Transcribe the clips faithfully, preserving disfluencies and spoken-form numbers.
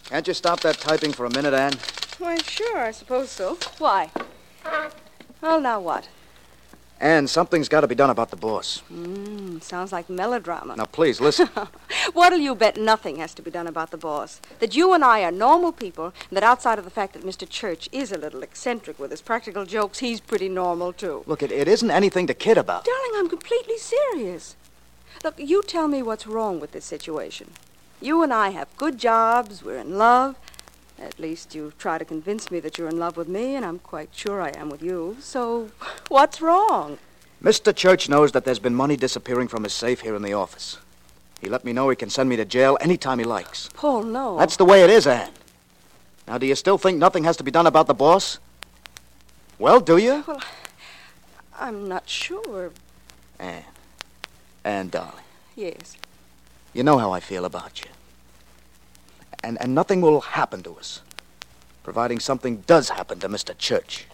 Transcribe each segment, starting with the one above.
Can't you stop that typing for a minute, Anne? Why, sure, I suppose so. Why? Well, now what? Anne, something's got to be done about the boss. Mm, sounds like melodrama. Now, please, listen. What'll you bet nothing has to be done about the boss? That you and I are normal people, and that outside of the fact that Mister Church is a little eccentric with his practical jokes, he's pretty normal, too. Look, it, it isn't anything to kid about. Darling, I'm completely serious. Look, you tell me what's wrong with this situation. You and I have good jobs, we're in love. At least you try to convince me that you're in love with me, and I'm quite sure I am with you. So, what's wrong? Mister Church knows that there's been money disappearing from his safe here in the office. He let me know he can send me to jail anytime he likes. Paul, no. That's the way it is, Anne. Now, do you still think nothing has to be done about the boss? Well, do you? Well, I'm not sure. Anne. Anne, darling. Yes. You know how I feel about you. And, and nothing will happen to us, providing something does happen to Mister Church.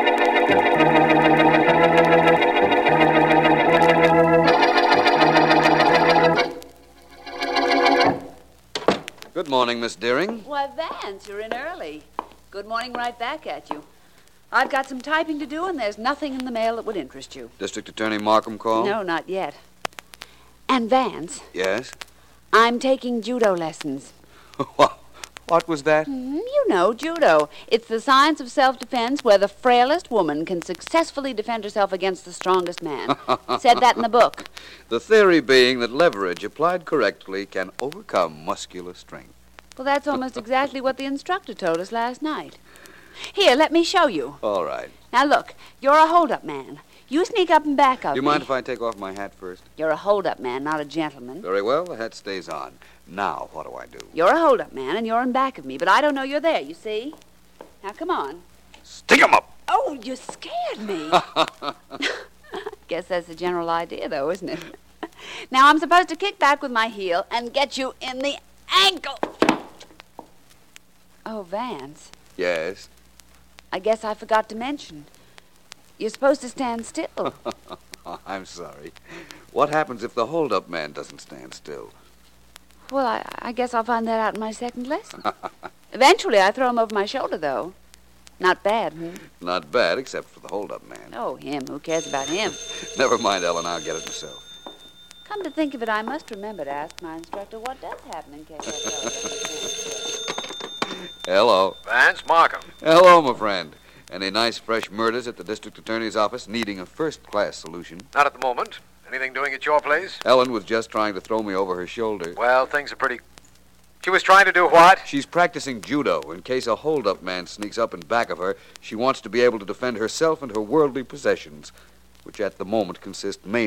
Good morning, Miss Deering. Why, Vance, you're in early. Good morning right back at you. I've got some typing to do, and there's nothing in the mail that would interest you. District Attorney Markham called? No, not yet. And Vance, Yes? I'm taking judo lessons. What was that? Mm, you know, judo. It's the science of self-defense where the frailest woman can successfully defend herself against the strongest man. Said that in the book. The theory being that leverage applied correctly can overcome muscular strength. Well, that's almost exactly what the instructor told us last night. Here, let me show you. All right. Now, look, you're a hold-up man. You sneak up and back of Do you me. mind if I take off my hat first? You're a hold-up man, not a gentleman. Very well, the hat stays on. Now, what do I do? You're a hold-up man, and you're in back of me, but I don't know you're there, you see? Now, come on. Stick 'em up! Oh, you scared me. Guess that's the general idea, though, isn't it? Now, I'm supposed to kick back with my heel and get you in the ankle. Oh, Vance, Yes? I guess I forgot to mention. You're supposed to stand still. Oh, I'm sorry. What happens if the hold-up man doesn't stand still? Well, I, I guess I'll find that out in my second lesson. Eventually, I throw him over my shoulder, though. Not bad, hmm? Not bad, except for the hold-up man. Oh, him. Who cares about him? Never mind, Ellen. I'll get it myself. Come to think of it, I must remember to ask my instructor what does happen in case I throw him. Hello. Vance Markham. Hello, my friend. Any nice, fresh murders at the district attorney's office needing a first-class solution? Not at the moment. Anything doing at your place? Ellen was just trying to throw me over her shoulder. Well, things are pretty... She was trying to do what? She's practicing judo. In case a hold-up man sneaks up in back of her, she wants to be able to defend herself and her worldly possessions, which at the moment consist mainly